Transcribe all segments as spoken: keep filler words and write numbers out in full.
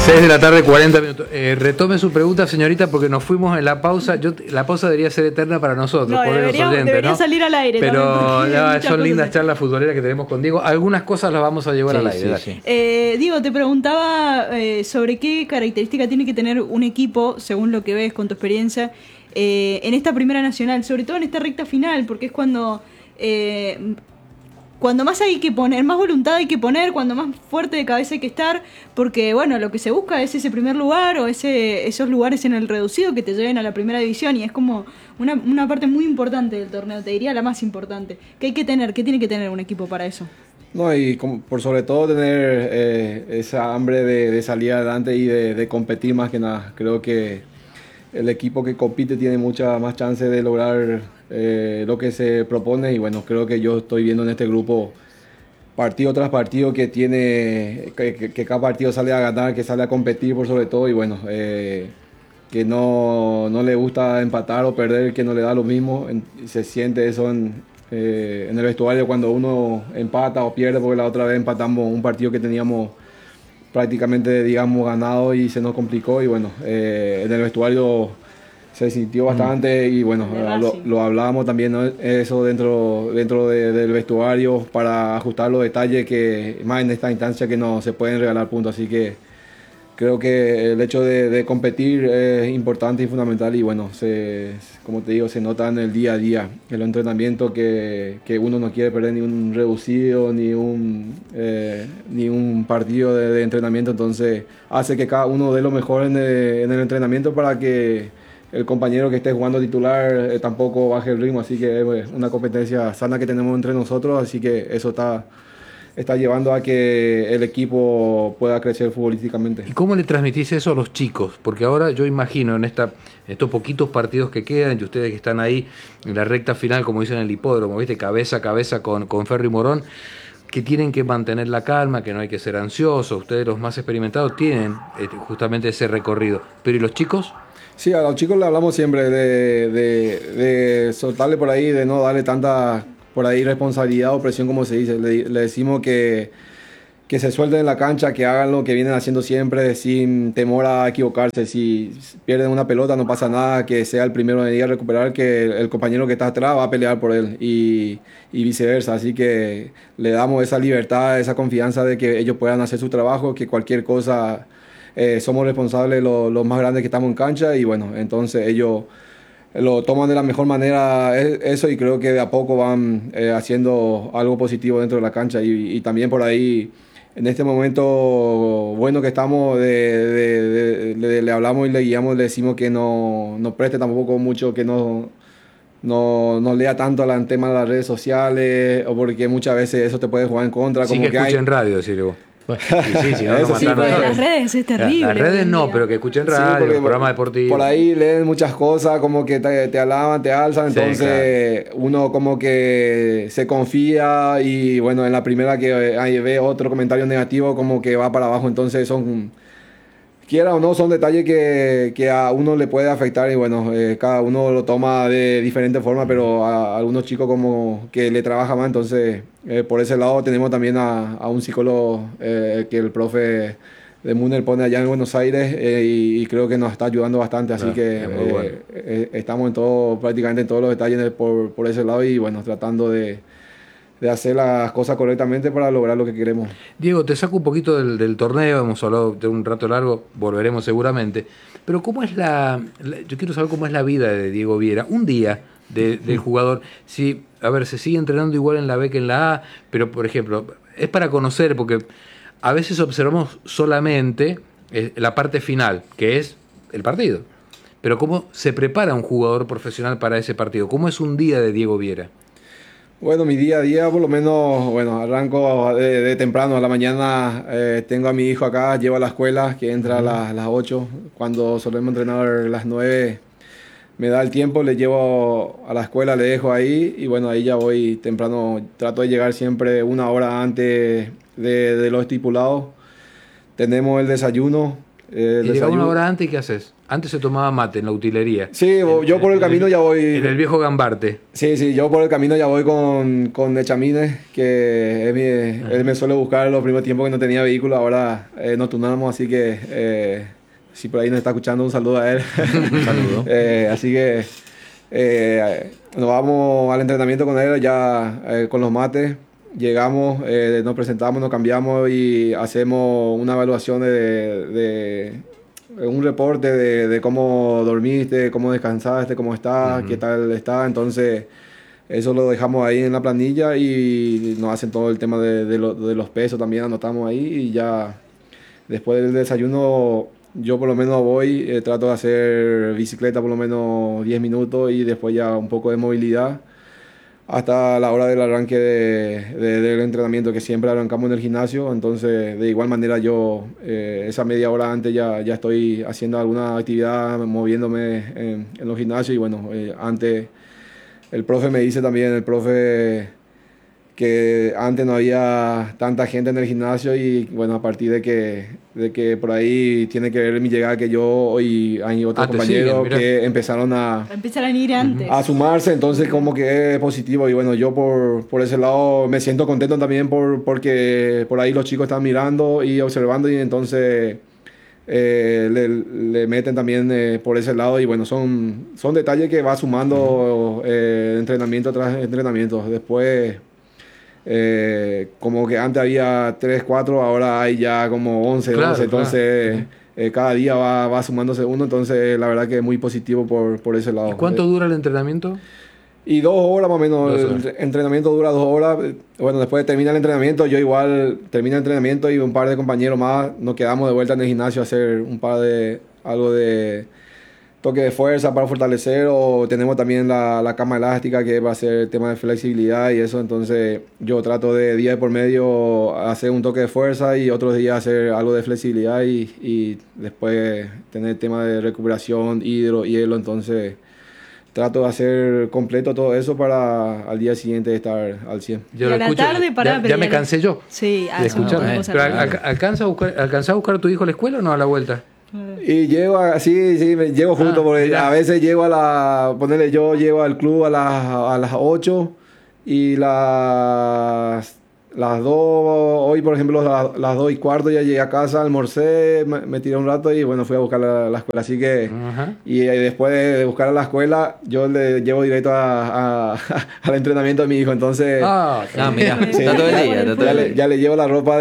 seis de la tarde, cuarenta minutos. Eh, retome su pregunta, señorita, porque nos fuimos en la pausa. Yo, la pausa debería ser eterna para nosotros, no, por debería, los oyentes, debería ¿no? salir al aire. Pero ya, son lindas así. charlas futboleras que tenemos con Diego. Algunas cosas las vamos a llevar Sí, al aire. sí, sí. Eh, Diego, te preguntaba eh, sobre qué característica tiene que tener un equipo, según lo que ves con tu experiencia, eh, en esta Primera Nacional, sobre todo en esta recta final, porque es cuando... Eh, Cuando más hay que poner, más voluntad hay que poner, cuando más fuerte de cabeza hay que estar, porque bueno, lo que se busca es ese primer lugar o ese esos lugares en el reducido que te lleven a la primera división, y es como una, una parte muy importante del torneo, te diría la más importante. ¿Qué hay que tener? ¿Qué tiene que tener un equipo para eso? No, y como, por sobre todo tener eh, esa hambre de, de salir adelante y de, de competir más que nada. Creo que el equipo que compite tiene mucha más chance de lograr eh, lo que se propone, y bueno, creo que yo estoy viendo en este grupo partido tras partido que tiene que, que, que cada partido sale a ganar, que sale a competir por sobre todo, y bueno, eh, que no, no le gusta empatar o perder, que no le da lo mismo. En, se siente eso en, eh, en el vestuario cuando uno empata o pierde, porque la otra vez empatamos un partido que teníamos prácticamente, digamos, ganado y se nos complicó, y bueno, eh, en el vestuario se sintió bastante, mm. y bueno, lo, lo hablábamos también, ¿no? Eso dentro, dentro de, del vestuario, para ajustar los detalles, que más en esta instancia que no se pueden regalar puntos, así que creo que el hecho de, de competir es importante y fundamental, y bueno, se, como te digo, se nota en el día a día, en los entrenamientos, que, que uno no quiere perder ni un reducido, ni un, eh, ni un partido de, de entrenamiento, entonces hace que cada uno dé lo mejor en el, en el entrenamiento, para que el compañero que esté jugando titular eh, tampoco baje el ritmo, así que es una competencia sana que tenemos entre nosotros, así que eso está... está llevando a que el equipo pueda crecer futbolísticamente. ¿Y cómo le transmitís eso a los chicos? Porque ahora yo imagino en, esta, en estos poquitos partidos que quedan, y ustedes que están ahí en la recta final, como dicen en el hipódromo, ¿viste? Cabeza a cabeza con, con Ferro y Morón, que tienen que mantener la calma, que no hay que ser ansiosos. Ustedes, los más experimentados, tienen eh, justamente ese recorrido. ¿Pero y los chicos? Sí, a los chicos le hablamos siempre de, de, de soltarle por ahí, de no darle tanta... por ahí responsabilidad o presión, como se dice. Le, le decimos que, que se suelten en la cancha, que hagan lo que vienen haciendo siempre, sin temor a equivocarse. Si pierden una pelota no pasa nada, que sea el primero en ir a recuperar, que el compañero que está atrás va a pelear por él, y, y viceversa. Así que le damos esa libertad, esa confianza de que ellos puedan hacer su trabajo, que cualquier cosa eh, somos responsables los, los más grandes que estamos en cancha, y bueno, entonces ellos lo toman de la mejor manera eso, y creo que de a poco van eh, haciendo algo positivo dentro de la cancha, y, y también por ahí en este momento bueno que estamos de, de, de, de, le hablamos y le guiamos, le decimos que no, no preste tampoco mucho, que no, no, no lea tanto al tema de las redes sociales, o porque muchas veces eso te puede jugar en contra. Sí, como que, que escuchen hay... radio, decirlo. Sí, sí, sí, no, eso no sí, pero en las redes es terrible. Las redes no, pero que escuchen radio, sí, programas deportivos. Por ahí leen muchas cosas, como que te, te alaban, te alzan, entonces sí, claro, uno como que se confía, y bueno, en la primera que ahí ve otro comentario negativo, como que va para abajo. Entonces son, quiera o no, son detalles que, que a uno le puede afectar, y bueno, eh, cada uno lo toma de diferente forma, pero a, a algunos chicos como que le trabaja más, entonces eh, por ese lado tenemos también a, a un psicólogo eh, que el profe de Muner pone allá en Buenos Aires, eh, y, y creo que nos está ayudando bastante, así ah, que eh, bueno. eh, estamos en todo, prácticamente en todos los detalles por, por ese lado, y bueno, tratando de de hacer las cosas correctamente para lograr lo que queremos. Diego, te saco un poquito del, del torneo, hemos hablado de un rato largo, volveremos seguramente, pero ¿cómo es la, la yo quiero saber cómo es la vida de Diego Viera, un día de, del jugador? Si, a ver, se sigue entrenando igual en la B que en la A, pero por ejemplo, es para conocer, porque a veces observamos solamente eh, la parte final, que es el partido, pero ¿cómo se prepara un jugador profesional para ese partido? ¿Cómo es un día de Diego Viera? Bueno, mi día a día, por lo menos, bueno, arranco de, de temprano. A la mañana eh, tengo a mi hijo acá, llevo a la escuela, que entra a las, las ocho. Cuando solemos entrenar a las nueve, me da el tiempo, le llevo a la escuela, le dejo ahí, y bueno, ahí ya voy temprano. Trato de llegar siempre una hora antes de, de lo estipulado. Tenemos el desayuno, Eh, ¿Y llegaba desayuno. una hora antes y qué haces? Antes se tomaba mate en la utilería. Sí, En- yo por el en camino ya voy. En el viejo Gambarte. Sí, sí, yo por el camino ya voy con, con Echamines, que es mi, él me suele buscar los primeros tiempos que no tenía vehículo, ahora eh, nos turnamos, así que eh, si por ahí nos está escuchando, un saludo a él. Un saludo. Eh, así que eh, nos vamos al entrenamiento con él ya eh, con los mates. Llegamos, eh, nos presentamos, nos cambiamos y hacemos una evaluación de, de un reporte de, de cómo dormiste, cómo descansaste, cómo estás, Ujú. qué tal está. Entonces, eso lo dejamos ahí en la planilla y nos hacen todo el tema de, de, lo- de los pesos también, anotamos ahí y ya después del desayuno yo por lo menos voy, eh, trato de hacer bicicleta por lo menos diez minutos y después ya un poco de movilidad hasta la hora del arranque de, de- del entrenamiento, que siempre arrancamos en el gimnasio. Entonces, de igual manera, yo eh, esa media hora antes ya, ya estoy haciendo alguna actividad, moviéndome en, en los gimnasios. Y bueno, eh, antes el profe me dice también, el profe, que antes no había tanta gente en el gimnasio y bueno, a partir de que, de que por ahí tiene que ver mi llegada, que yo y hay otros Ah, te compañeros siguen, mirá. que empezaron a Empezaron a ir antes. a sumarse, entonces como que es positivo y bueno, yo por, por ese lado me siento contento también por, porque por ahí los chicos están mirando y observando y entonces eh, le, le meten también eh, por ese lado y bueno, son, son detalles que va sumando eh, entrenamiento tras entrenamiento. Después eh, como que antes había tres cuatro, ahora hay ya como once Claro, doce, entonces claro. eh, cada día va, va sumándose uno, entonces la verdad que es muy positivo por, por ese lado. ¿Y cuánto dura el entrenamiento? Y dos horas más o menos, Dos el horas. entre- entrenamiento dura dos horas. Bueno, después termina el entrenamiento, yo igual termina el entrenamiento y un par de compañeros más nos quedamos de vuelta en el gimnasio a hacer un par de, algo de toque de fuerza para fortalecer, o tenemos también la, la cama elástica que va a ser tema de flexibilidad y eso, entonces yo trato de día de por medio hacer un toque de fuerza y otros días hacer algo de flexibilidad y, y después tener tema de recuperación, hidro, hielo, entonces trato de hacer completo todo eso para al día siguiente estar al cien. Yo Y lo a la escucho, tarde, pará, ya, pero ya me ya la- cansé yo Sí, ah, de eso escuchar. no, eh, cosa Pero, no. ¿alca- ¿alcanza a buscar, ¿alcanzás a buscar a tu hijo a la escuela o no a la vuelta? Y llego a, sí, sí, me- llego junto, Ah, porque mirá. a veces llego a la, ponerle yo llego al club a las, a las ocho y las, las dos, hoy por ejemplo las, las dos y cuarto ya llegué a casa, almorcé, me, me tiré un rato y bueno, fui a buscar la, la escuela, así que, Ajá. y, eh, después de buscar a la escuela, yo le llevo directo a, a- al entrenamiento de mi hijo, entonces... Ah, Ah, mira, Sí, está todo el ya- día. Está todo ya, el le, día. ya le llevo la ropa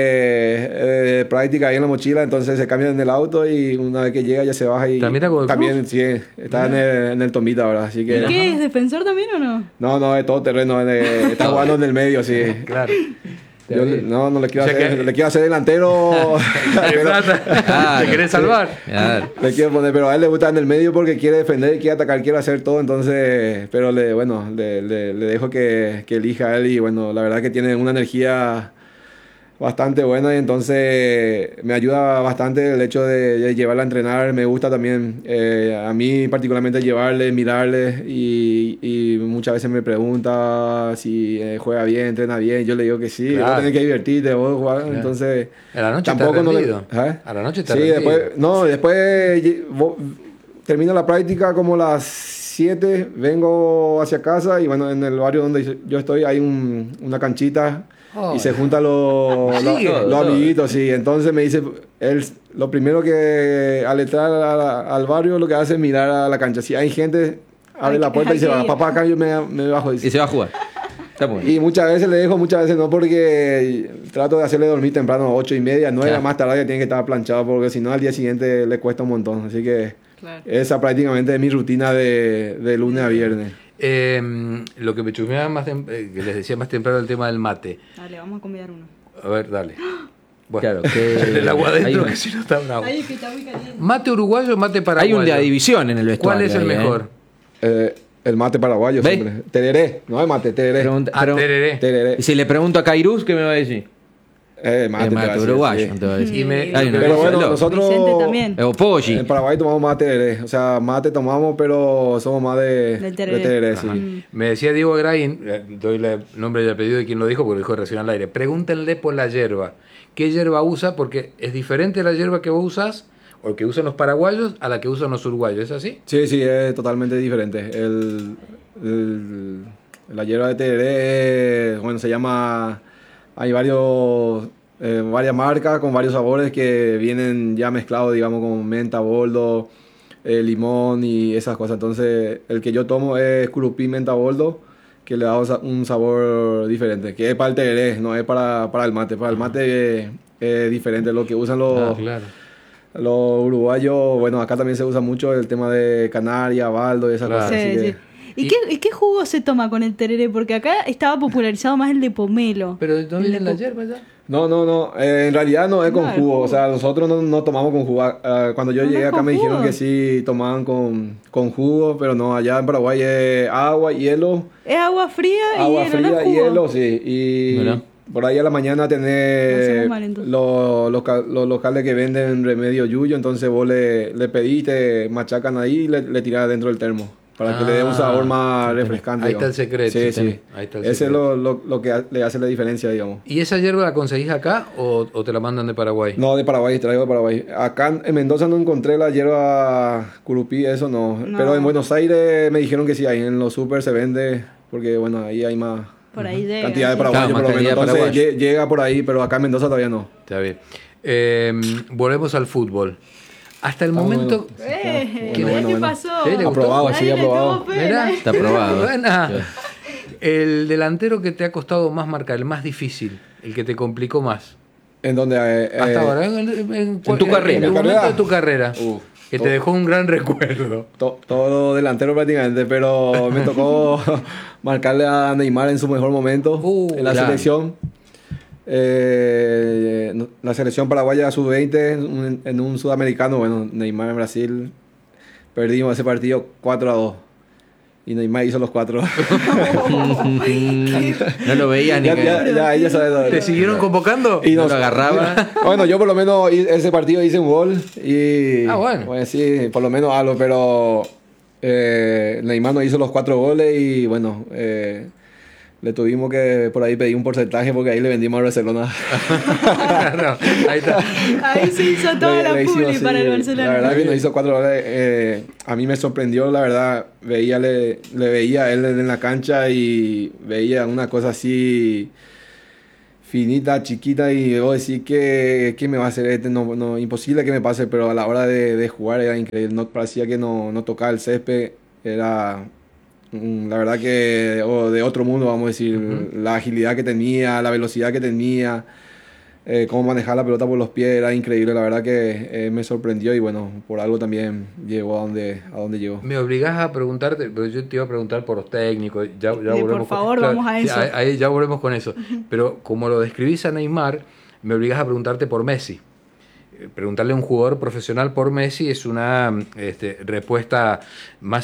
de, de práctica ahí en la mochila, entonces se cambia en el auto y una vez que llega ya se baja y ¿También está con el también club? sí, está en el, en el Tomita ahora, así ¿Y que qué? ¿Es defensor también o no? no, no, es todo terreno, es- está jugando en el medio, sí. claro. Yo le- no, no le quiero O sea hacer, que- le quiero hacer delantero, De pero- plata. Claro, ¿Te querés sí. salvar? Claro. le quiero poner, pero a él le gusta en el medio porque quiere defender, quiere atacar, quiere hacer todo, entonces, pero le, bueno, le, le- le dejo que, que elija a él y bueno, la verdad que tiene una energía bastante buena y entonces me ayuda bastante el hecho de, de llevarla a entrenar, me gusta también eh, a mí particularmente llevarle, mirarle y, y muchas veces me pregunta si eh, juega bien, entrena bien, yo le digo que sí, Claro. vos tenés que divertirte, vos jugar, entonces A la noche tampoco está no le- rendido. ¿eh? A la noche está Sí, rendido. después, no, después lle- vo- termino la práctica como las siete, vengo hacia casa y bueno, en el barrio donde yo estoy hay un- una canchita Oh. y se juntan los, los, Sí, los todo. amiguitos, sí. Entonces me dice, él, lo primero que al entrar a la- al barrio lo que hace es mirar a la cancha. Si hay gente, abre Hay la que- puerta y hay se que va, ir. papá, acá yo me, me bajo. Y Dice. se va a jugar. Está muy bien. Y muchas veces le dejo, muchas veces no, porque trato de hacerle dormir temprano, ocho y media, nueve, Claro. más tarde ya tiene que estar planchado, porque si no al día siguiente le cuesta un montón. Así que Claro. esa prácticamente es mi rutina de, de lunes a viernes. Eh, lo que me chusmeaba más tem- eh, que les decía más temprano el tema del mate. Dale, vamos a convidar uno. A ver, dale. Bueno, Claro, que- el agua hay adentro un- que si no está bravo. Ay, que está muy caliente. ¿Mate uruguayo o mate Hay paraguayo? un de la división en el vestuario. ¿Cuál es el ahí, ¿eh? mejor? Eh, el mate paraguayo ¿Ve? siempre. Tereré, no es mate, tereré. Pregunta- Ah, pero- tereré. Tereré. Y si le pregunto a Kairuz, ¿qué me va a decir? Eh, mate, El te va a mate decir, uruguayo, sí. te va a decir. Y me- Hay una Pero cosa bueno, loca. nosotros Vicente también. O Poggi. en Paraguay tomamos más tereré. O sea, mate tomamos, pero somos más de, Del tereré. de tereré, Ajá. sí. Me decía Diego Grain, eh, doy el nombre y el apellido de quien lo dijo porque lo dijo recién al aire. Pregúntenle por la hierba. ¿Qué hierba usa? Porque es diferente la hierba que vos usás o que usan los paraguayos a la que usan los uruguayos, ¿es así? Sí, sí, es totalmente diferente. El, el- la hierba de tereré, bueno, se llama, hay varios, eh, varias marcas con varios sabores que vienen ya mezclados, digamos, con menta, boldo, eh, limón y esas cosas. Entonces, el que yo tomo es curupí menta boldo, que le da un sa- un sabor diferente, que es para el tereré, no es para, para el mate. Para el mate es, es diferente, lo que usan los... Ah, claro. Los uruguayos, bueno, acá también se usa mucho el tema de canaria, baldo y esas Claro. cosas. Sí, así que- sí. ¿Y, Y- qué, ¿Y qué jugo se toma con el tereré? Porque acá estaba popularizado más el de pomelo. Pero ¿no El vienen de la po- hierba ya? No, no, no. eh, en realidad no es con No, el jugo. jugo. O sea, nosotros no, no tomamos con jugo. Ah, cuando yo No, no llegué es acá con me dijeron jugo. que sí tomaban con, con jugo, pero no. Allá en Paraguay es agua, hielo, Es agua fría y agua hielo, fría, no es jugo. hielo, sí. Y Mira. por ahí a la mañana No tenés hacemos mal, entonces. los, los, ca- los locales que venden remedio yuyo. Entonces vos le, le pedís, te machacan ahí y le, le tirás dentro del termo. Para que le dé un sabor más refrescante. Ahí está el digamos. secreto. Sí, Sí, sí. ahí está el Ese es secreto. lo, lo, lo que ha- le hace la diferencia, digamos. ¿Y esa hierba la conseguís acá o, o te la mandan de Paraguay? No, de Paraguay, traigo de Paraguay. Acá en Mendoza no encontré la hierba curupí, eso no. No. Pero en Buenos Aires me dijeron que sí, ahí en los super se vende, porque bueno, ahí hay más Por ahí llega. cantidad de sí. paraguayos, Claro, más por lo menos. cantidad de Entonces paraguayos. lle- llega por ahí, pero acá en Mendoza todavía no. Está bien. Eh, volvemos al fútbol. Hasta el Ah, momento... bueno. Eh, Bueno, mirá bueno, qué bueno. pasó. Sí, le gustó. Aprobado, sí, Ay, le aprobado. tuvo pena. Mirá, Está aprobado. Buena. Sí. El delantero que te ha costado más marcar, el más difícil, el que te complicó más. En donde... eh, Hasta eh, ahora, en, en- en- tu en- carrera. En tu ¿En momento carrera? de tu carrera. Uf, que to- te dejó un gran recuerdo. to- todo delantero prácticamente, pero me tocó marcarle a Neymar en su mejor momento Uh, en la claro. selección. Eh, no- la selección paraguaya sub veinte en, un- en un sudamericano, bueno, Neymar en Brasil, perdimos ese partido cuatro a dos. Y Neymar hizo los cuatro. No lo veías ni ya, que... ya, ya, ella sabe todo. ¿Te siguieron convocando? Y no nos- lo agarraba. Bueno, yo por lo menos hi- ese partido hice un gol y... Ah, bueno. Pues sí, por lo menos algo, pero eh, Neymar nos hizo los cuatro goles y bueno, eh, le tuvimos que por ahí pedir un porcentaje porque ahí le vendimos a Barcelona. No, ahí está. Ahí se hizo toda Le- la le publi hicimos, sí, para el Barcelona. La verdad que nos hizo cuatro goles. eh, a mí me sorprendió, la verdad. Veía, le, le veía a él en la cancha y veía una cosa así finita, chiquita y vos decís que qué me va a hacer este, no, no, imposible que me pase, pero a la hora de, de jugar era increíble, no, parecía que no, no tocaba el césped, era mm, la verdad que oh, de otro mundo, vamos a decir, la agilidad que tenía, la velocidad que tenía, eh, cómo manejar la pelota por los pies, era increíble, la verdad que eh, me sorprendió y bueno, por algo también llegó a donde, a donde llegó. Me obligás a preguntarte, pero yo te iba a preguntar por los técnicos, ya, ya Sí, por volvemos favor, con, vamos a sí, eso. ahí- ahí ya volvemos con eso. Pero como lo describís a Neymar, me obligás a preguntarte por Messi. Eh, Preguntarle a un jugador profesional por Messi es una este, respuesta más